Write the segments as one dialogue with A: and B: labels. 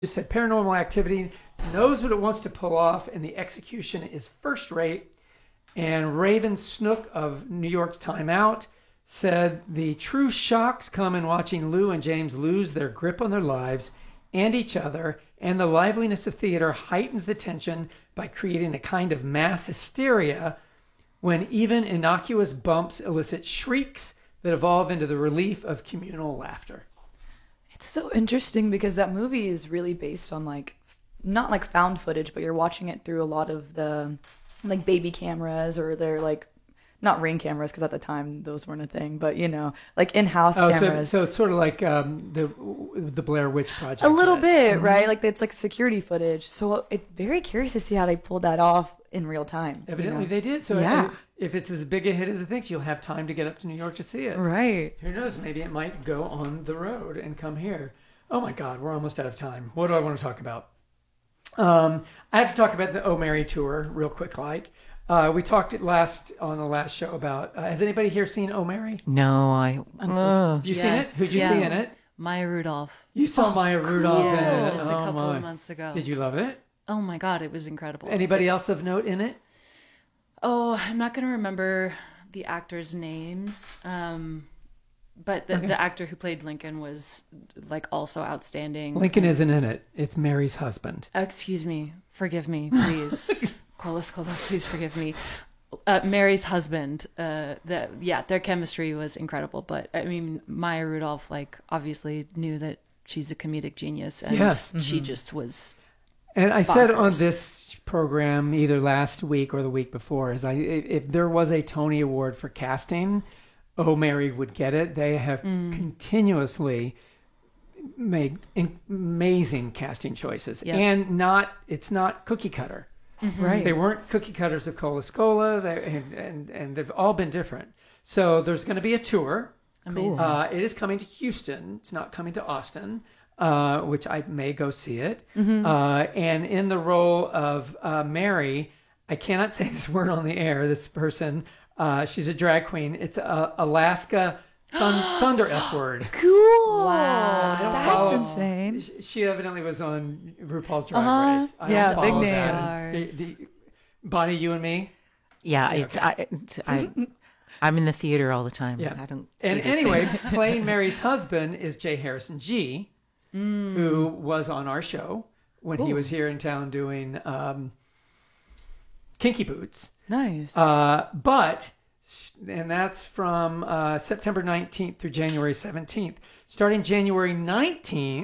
A: just said Paranormal Activity knows what it wants to pull off, and the execution is first rate. And Raven Snook of New York's Time Out said the true shocks come in watching Lou and James lose their grip on their lives and each other, and the liveliness of theater heightens the tension by creating a kind of mass hysteria when even innocuous bumps elicit shrieks that evolve into the relief of communal laughter.
B: It's so interesting because that movie is really based on like, not like found footage, but you're watching it through a lot of the like baby cameras, or they're like, not Ring cameras because at the time those weren't a thing, but you know, like in-house cameras.
A: So it's sort of like the Blair Witch Project.
B: A little bit, right? Like it's like security footage. So it's very curious to see how they pulled that off in real time.
A: Evidently they did. So
B: yeah.
A: If it's as big a hit as it thinks, you'll have time to get up to New York to see it.
B: Right.
A: Who knows? Maybe it might go on the road and come here. Oh my God, we're almost out of time. What do I want to talk about? I have to talk about the Oh Mary tour real quick. We talked on the last show about. Has anybody here seen Oh Mary?
C: No,
A: Have you seen it? Who'd you see in it?
D: Maya Rudolph.
A: You saw Maya Rudolph in it.
D: Just a couple of months ago.
A: Did you love it?
D: Oh my God, it was incredible.
A: Anybody else of note in it?
D: Oh, I'm not going to remember the actors' names. But the actor who played Lincoln was like also outstanding.
A: Lincoln isn't in it. It's Mary's husband.
D: Excuse me. Forgive me, please. Kola, please forgive me. Mary's husband. Their chemistry was incredible. But I mean, Maya Rudolph, like, obviously knew that she's a comedic genius, and she just was.
A: And I said on this program either last week or the week before, if there was a Tony Award for casting, Oh Mary would get it. They have continuously made amazing casting choices, and it's not cookie cutter.
B: Mm-hmm. Right.
A: They weren't cookie cutters of Cola Scola, and they've all been different. So there's going to be a tour.
D: Amazing.
A: It is coming to Houston. It's not coming to Austin, which I may go see it.
B: Mm-hmm.
A: And in the role of Mary, I cannot say this word on the air. This person, she's a drag queen. It's Alaska Thunder F word.
B: Cool.
D: Wow.
B: That's insane.
A: She evidently was on RuPaul's Drag Race.
B: Yeah, big name.
A: Bonnie, you and me.
C: Yeah, I'm in the theater all the time.
A: Yeah.
C: I don't.
A: And anyway, playing Mary's husband is J. Harrison G, who was on our show when he was here in town doing Kinky Boots.
B: Nice.
A: And that's from September 19th through January 17th. Starting January 19th,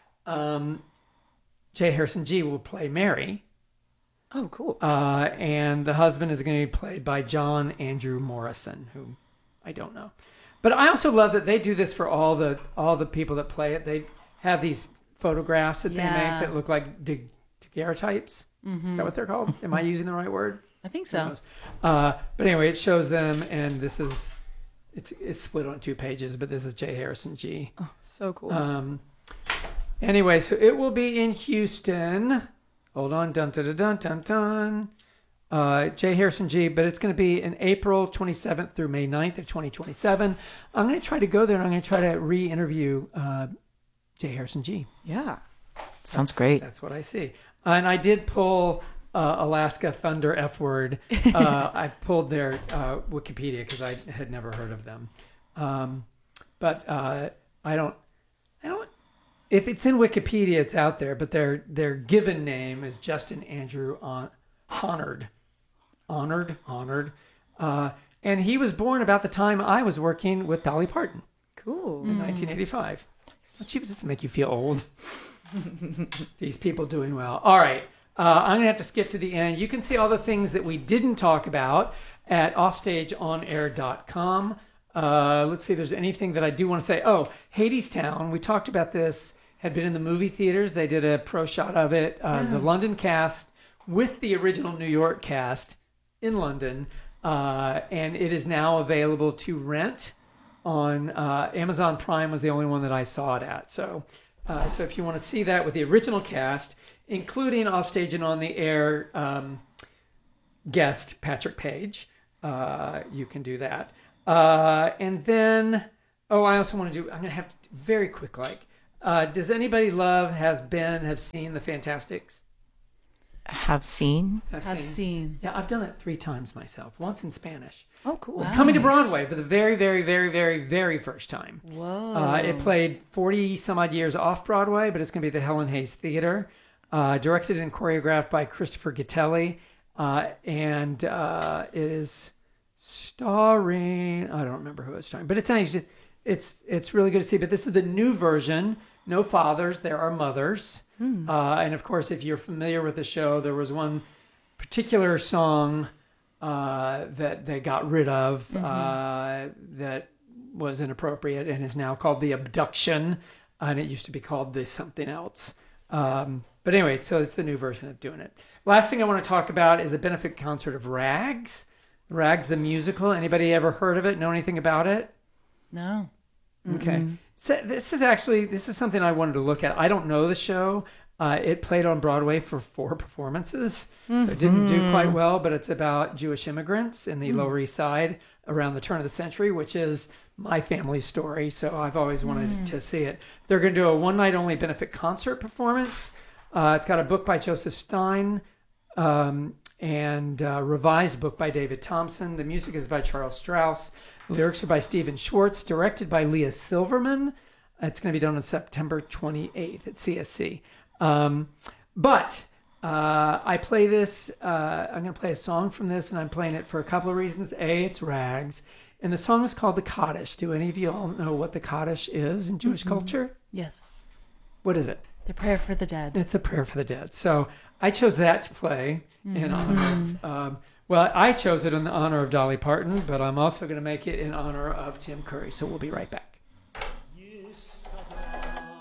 A: J. Harrison G will play Mary.
B: Oh, cool.
A: And the husband is going to be played by John Andrew Morrison, who I don't know. But I also love that they do this for all the people that play it. They have these photographs that they make that look like daguerreotypes. Mm-hmm. Is that what they're called? Am I using the right word?
D: I think so.
A: But anyway, it shows them, and this is it's split on 2 pages, but this is J. Harrison G.
B: Oh, so cool.
A: Anyway, so it will be in Houston. Hold on, dun dun dun dun dun. J. Harrison G. But it's going to be in April 27th through May 9th of 2027. I'm going to try to go there, and I'm going to try to re-interview J. Harrison G.
B: Yeah,
C: sounds great.
A: That's what I see. And I did pull Alaska Thunder F word. I pulled their Wikipedia because I had never heard of them. But I don't. If it's in Wikipedia, it's out there. But their given name is Justin Andrew Honored. And he was born about the time I was working with Dolly Parton.
B: Cool.
A: In 1985. Well, gee, does this make you feel old? These people doing well. All right. I'm going to have to skip to the end. You can see all the things that we didn't talk about at offstageonair.com. Let's see if there's anything that I do want to say. Oh, Hadestown. We talked about this. Had been in the movie theaters. They did a pro shot of it. The London cast with the original New York cast in London. And it is now available to rent on Amazon Prime was the only one that I saw it at. So if you want to see that with the original cast, including Offstage and On the Air guest Patrick Page, you can do that. And then, I also want to do, I'm going to have to very quick, Does anybody have seen The Fantastics?
C: Have seen.
D: Have seen.
A: Yeah, I've done it 3 times myself. Once in Spanish.
B: Oh, cool.
A: It's coming to Broadway for the very, very, very, very, very first time.
D: Whoa.
A: It played 40 some odd years off Broadway, but it's going to be the Helen Hayes Theater. Directed and choreographed by Christopher Gattelli. And it is starring, I don't remember who it's starring, but it's really good to see. But this is the new version. No fathers, there are mothers. And of course, if you're familiar with the show, there was one particular song that they got rid of that was inappropriate and is now called The Abduction. And it used to be called the something else. But anyway, so it's the new version of doing it. Last thing I want to talk about is a benefit concert of Rags. Rags the musical. Anybody ever heard of it? Know anything about it?
D: No.
A: Okay. So this is something I wanted to look at. I don't know the show. It played on Broadway for 4 performances, so it didn't do quite well, but it's about Jewish immigrants in the Lower East Side around the turn of the century, which is my family's story, so I've always wanted to see it. They're going to do a one-night-only benefit concert performance. It's got a book by Joseph Stein and a revised book by David Thompson. The music is by Charles Strauss. Lyrics are by Stephen Schwartz, directed by Leah Silverman. It's going to be done on September 28th at CSC. But I play this, I'm going to play a song from this, and I'm playing it for a couple of reasons. A, it's Rags, and the song is called the Kaddish. Do any of you all know what the Kaddish is in Jewish culture?
D: Yes.
A: What is it?
D: The prayer for the dead.
A: It's the prayer for the dead. So I chose that to play in honor of, I chose it in honor of Dolly Parton, but I'm also going to make it in honor of Tim Curry. So we'll be right back.